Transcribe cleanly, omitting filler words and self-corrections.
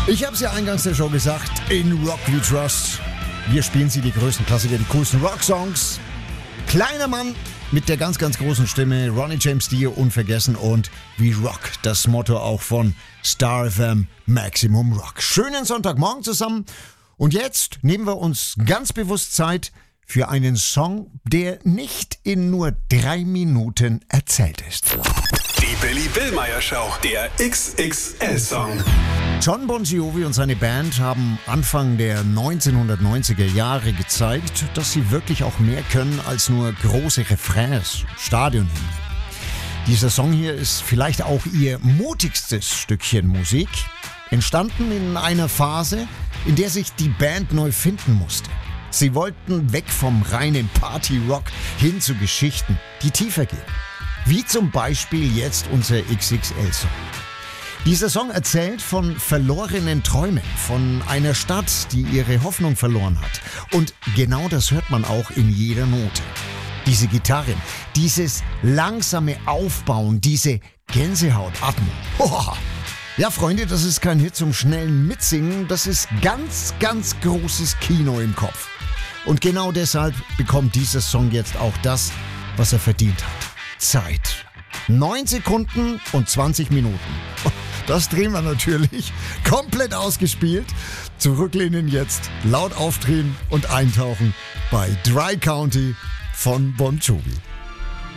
Ich habe es ja eingangs der Show gesagt, in Rock We Trust. Wir spielen sie die größten Klassiker, die coolsten Rock-Songs. Kleiner Mann mit der ganz, ganz großen Stimme, Ronnie James Dio, unvergessen, und We Rock, das Motto auch von Star FM Maximum Rock. Schönen Sonntagmorgen zusammen. Und jetzt nehmen wir uns ganz bewusst Zeit für einen Song, der nicht in nur 3 Minuten erzählt ist. Die Billy Billmeyer Show, der XXL-Song. Jon Bon Jovi und seine Band haben Anfang der 1990er Jahre gezeigt, dass sie wirklich auch mehr können als nur große Refrains, Stadionhymnen. Dieser Song hier ist vielleicht auch ihr mutigstes Stückchen Musik, entstanden in einer Phase, in der sich die Band neu finden musste. Sie wollten weg vom reinen Party-Rock hin zu Geschichten, die tiefer gehen. Wie zum Beispiel jetzt unser XXL-Song. Dieser Song erzählt von verlorenen Träumen, von einer Stadt, die ihre Hoffnung verloren hat. Und genau das hört man auch in jeder Note. Diese Gitarren, dieses langsame Aufbauen, diese Gänsehautatmung. Hoha! Ja, Freunde, das ist kein Hit zum schnellen Mitsingen, das ist ganz, ganz großes Kino im Kopf. Und genau deshalb bekommt dieser Song jetzt auch das, was er verdient hat. Zeit. 9 Sekunden und 20 Minuten. Das drehen wir natürlich. Komplett ausgespielt. Zurücklehnen jetzt, laut aufdrehen und eintauchen bei Dry County von Bon Jovi.